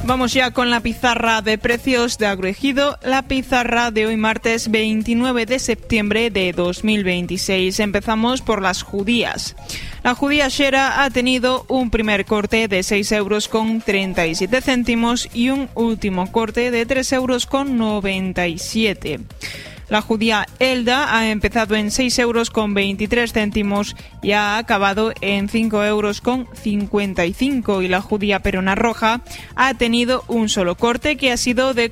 Vamos ya con la pizarra de precios de Agroejido, la pizarra de hoy martes 29 de septiembre de 2026. Empezamos por las judías. La judía Shera ha tenido un primer corte de 6,37 € y un último corte de 3,97 €. La judía Elda ha empezado en 6,23 € y ha acabado en 5,55 € y la judía Perona Roja ha tenido un solo corte que ha sido de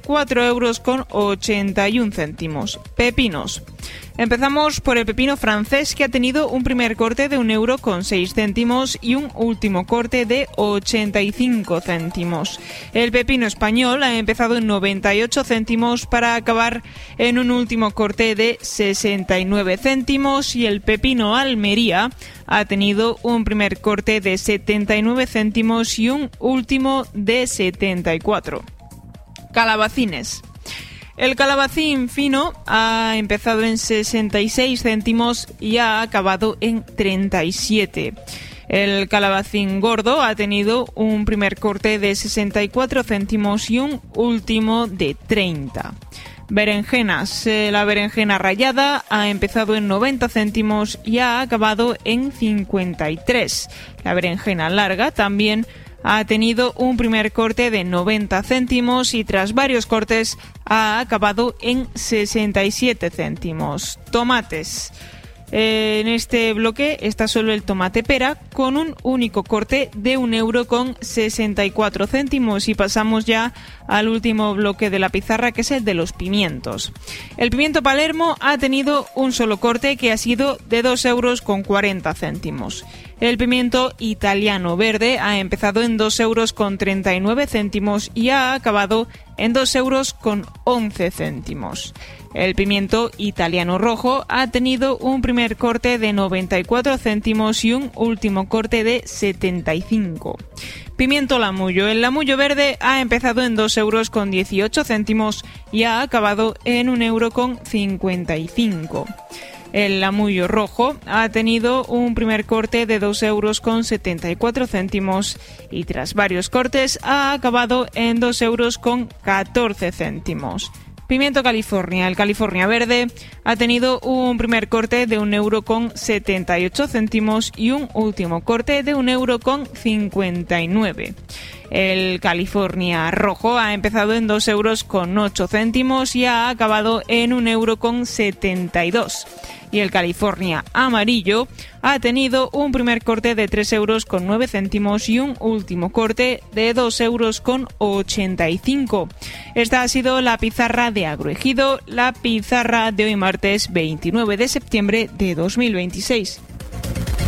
4,81 €. Pepinos. Empezamos por el pepino francés, que ha tenido un primer corte de 1,06 € y un último corte de 85 céntimos. El pepino español ha empezado en 98 céntimos para acabar en un último corte de 69 céntimos y el pepino Almería ha tenido un primer corte de 79 céntimos y un último de 74. Calabacines. El calabacín fino ha empezado en 66 céntimos y ha acabado en 37. El calabacín gordo ha tenido un primer corte de 64 céntimos y un último de 30. Berenjenas. La berenjena rallada ha empezado en 90 céntimos y ha acabado en 53. La berenjena larga también ha tenido un primer corte de 90 céntimos y tras varios cortes ha acabado en 67 céntimos. Tomates. En este bloque está solo el tomate pera con un único corte de 1,64 € y pasamos ya al último bloque de la pizarra, que es el de los pimientos. El pimiento Palermo ha tenido un solo corte que ha sido de 2,40 €. El pimiento italiano verde ha empezado en 2,39 € y ha acabado en 2,11 €. El pimiento italiano rojo ha tenido un primer corte de 94 céntimos y un último corte de 75. Pimiento lamullo. El lamullo verde ha empezado en 2,18 € y ha acabado en 1,55 €. El lamullo rojo ha tenido un primer corte de 2,74 € y tras varios cortes ha acabado en 2,14 €. Pimiento California. El California verde ha tenido un primer corte de 1,78 € y un último corte de 1,59 €. El California rojo ha empezado en 2,08 € y ha acabado en 1,72 €. Y el California amarillo ha tenido un primer corte de 3,09 € y un último corte de 2,85 €. Esta ha sido la pizarra de Agroejido, la pizarra de hoy martes 29 de septiembre de 2026.